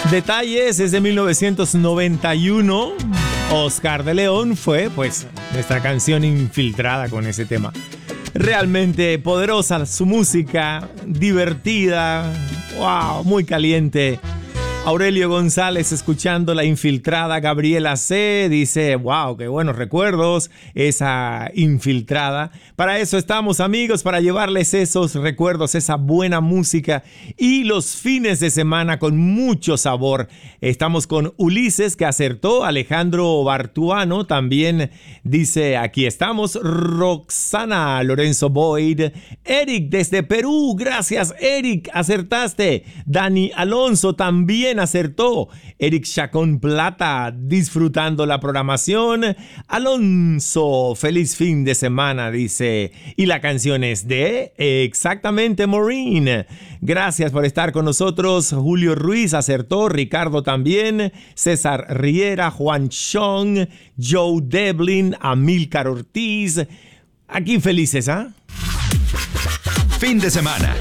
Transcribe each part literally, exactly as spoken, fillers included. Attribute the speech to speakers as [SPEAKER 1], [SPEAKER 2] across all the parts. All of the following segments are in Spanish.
[SPEAKER 1] Detalles, es de mil novecientos noventa y uno. Oscar de León fue, pues, nuestra canción infiltrada con ese tema. Realmente poderosa su música, divertida, wow, muy caliente. Aurelio González escuchando La Infiltrada. Gabriela C. dice, wow, qué buenos recuerdos, esa Infiltrada. Para eso estamos, amigos, para llevarles esos recuerdos, esa buena música y los fines de semana con mucho sabor. Estamos con Ulises, que acertó. Alejandro Bartuano también dice, aquí estamos. Roxana Lorenzo Boyd. Eric desde Perú, gracias Eric, acertaste. Dani Alonso también acertó. Eric Chacón Plata disfrutando la programación. Alonso, feliz fin de semana, dice. Y la canción es de exactamente Maureen. Gracias por estar con nosotros. Julio Ruiz acertó. Ricardo también. César Riera, Juan Chong, Joe Devlin, Amílcar Ortiz. Aquí felices, ¿ah? ¿eh?
[SPEAKER 2] Fin de semana.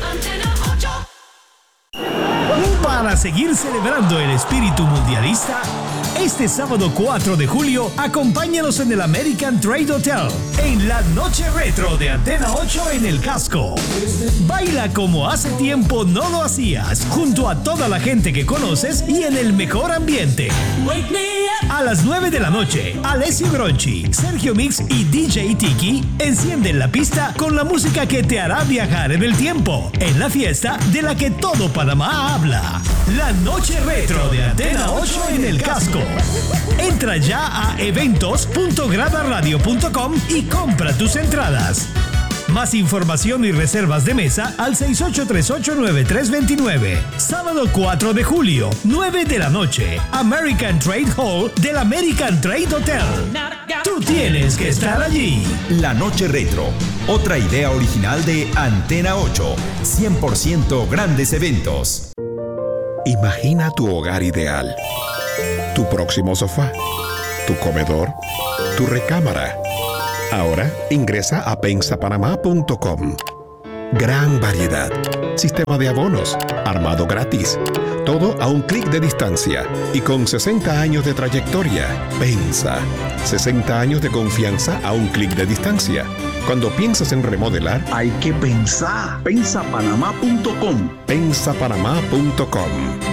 [SPEAKER 3] Para seguir celebrando el espíritu mundialista, este sábado cuatro de julio, acompáñanos en el American Trade Hotel, en la noche retro de Antena ocho en el Casco. Baila como hace tiempo no lo hacías, junto a toda la gente que conoces y en el mejor ambiente. A las nueve de la noche, Alessio Gronchi, Sergio Mix y D J Tiki encienden la pista con la música que te hará viajar en el tiempo, en la fiesta de la que todo Panamá habla. La noche retro de Antena ocho en el Casco. Entra ya a eventos punto grada radio punto com y compra tus entradas. Más información y reservas de mesa al seis ocho tres ocho nueve tres dos nueve. Sábado cuatro de julio, nueve de la noche, American Trade Hall del American Trade Hotel. Tú tienes que estar allí.
[SPEAKER 2] La noche retro, otra idea original de Antena ocho. cien por ciento grandes eventos.
[SPEAKER 4] Imagina tu hogar ideal. Tu próximo sofá, tu comedor, tu recámara. Ahora ingresa a pensa panamá punto com. Gran variedad, sistema de abonos, armado gratis, todo a un clic de distancia y con sesenta años de trayectoria. Pensa, sesenta años de confianza a un clic de distancia. Cuando piensas en remodelar,
[SPEAKER 5] hay que pensar. pensa panamá punto com.
[SPEAKER 4] pensa panamá punto com.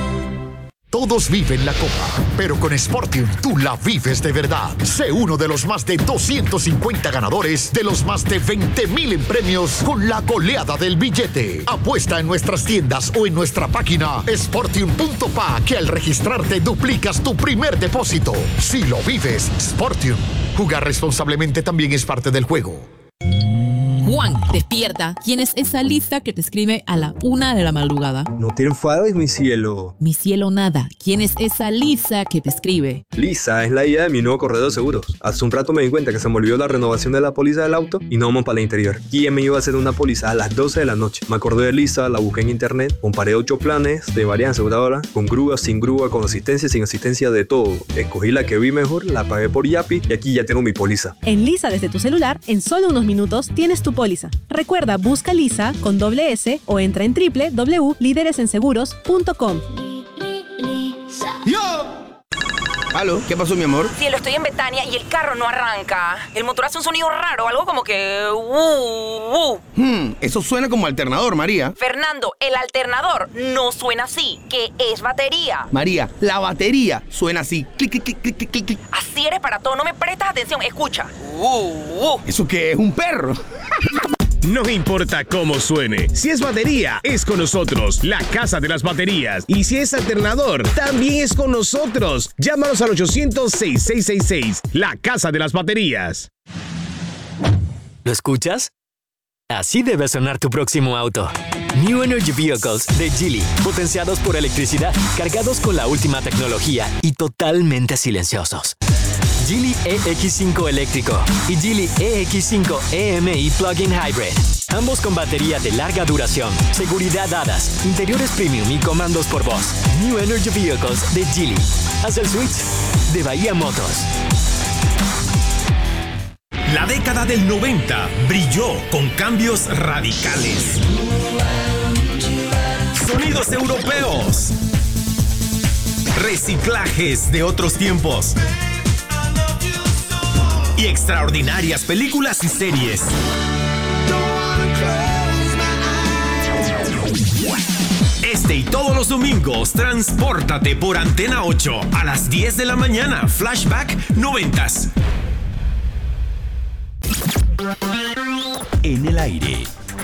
[SPEAKER 6] Todos viven la copa, pero con Sportium tú la vives de verdad. Sé uno de los más de doscientos cincuenta ganadores de los más de veinte mil en premios con la goleada del billete. Apuesta en nuestras tiendas o en nuestra página sportium punto pa, que al registrarte duplicas tu primer depósito. Si lo vives, Sportium. Jugar responsablemente también es parte del juego.
[SPEAKER 7] Juan, despierta. ¿Quién es esa Lisa que te escribe a la una de la madrugada?
[SPEAKER 8] No te enfades, mi cielo.
[SPEAKER 7] Mi cielo nada. ¿Quién es esa Lisa que te escribe?
[SPEAKER 8] Lisa es la hija de mi nuevo corredor de seguros. Hace un rato me di cuenta que se me olvidó la renovación de la póliza del auto y no vamos para el interior. ¿Quién me iba a hacer una póliza a las doce de la noche? Me acordé de Lisa, la busqué en internet, comparé ocho planes de varias aseguradoras, con grúa, sin grúa, con asistencia, sin asistencia, de todo. Escogí la que vi mejor, la pagué por Yapi y aquí ya tengo mi póliza.
[SPEAKER 9] En Lisa, desde tu celular, en solo unos minutos tienes tu póliza. Recuerda, busca Lisa con doble S o entra en doble u doble u doble u punto líderes en seguros punto com.
[SPEAKER 10] ¡Yo! ¿Aló? ¿Qué pasó, mi amor?
[SPEAKER 11] Cielo, estoy en Betania y el carro no arranca. El motor hace un sonido raro, algo como que... Uh, uh.
[SPEAKER 10] Hmm, eso suena como alternador, María.
[SPEAKER 11] Fernando, el alternador no suena así, que es batería.
[SPEAKER 10] María, la batería suena así. Clic, clic, clic, clic, clic, clic.
[SPEAKER 11] Así eres para todo, no me prestas atención, escucha. Uh, uh.
[SPEAKER 10] ¿Eso qué es? ¿Un perro?
[SPEAKER 12] No importa cómo suene, si es batería, es con nosotros, la Casa de las Baterías. Y si es alternador, también es con nosotros. Llámanos al ochocientos, sesenta y seis sesenta y seis, la Casa de las Baterías.
[SPEAKER 13] ¿Lo escuchas? Así debe sonar tu próximo auto. New Energy Vehicles de Geely, potenciados por electricidad, cargados con la última tecnología y totalmente silenciosos. Geely E X cinco eléctrico y Geely E X cinco E M I Plug-in Hybrid. Ambos con batería de larga duración, seguridad dadas, interiores premium y comandos por voz. New Energy Vehicles de Geely. Haz el switch de Bahía Motors.
[SPEAKER 3] La década del noventa brilló con cambios radicales. Sonidos europeos.
[SPEAKER 14] reciclajes de otros tiempos y extraordinarias películas y series. Este y todos los domingos, transpórtate por Antena ocho a las diez de la mañana. Flashback noventas.
[SPEAKER 2] En el aire.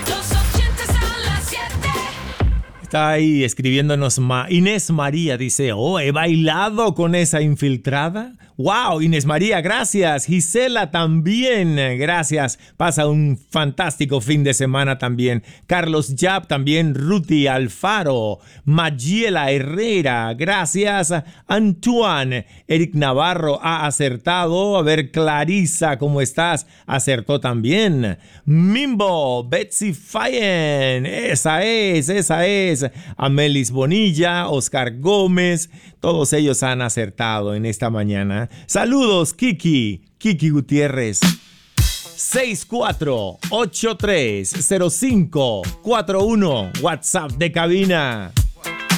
[SPEAKER 1] Está ahí escribiéndonos Ma- Inés María, dice, oh, he bailado con esa infiltrada. Wow, Inés María, gracias. Gisela también, gracias. Pasa un fantástico fin de semana también. Carlos Yap también, Ruti Alfaro, Magiela Herrera, gracias. Antoine, Eric Navarro ha acertado. A ver, Clarisa, ¿cómo estás? Acertó también. Mimbo, Betsy Fayen, esa es, esa es. Amelis Bonilla, Oscar Gómez, todos ellos han acertado en esta mañana. Saludos, Kiki, Kiki Gutiérrez. seis cuatro ocho tres cero cinco cuatro uno, WhatsApp de cabina.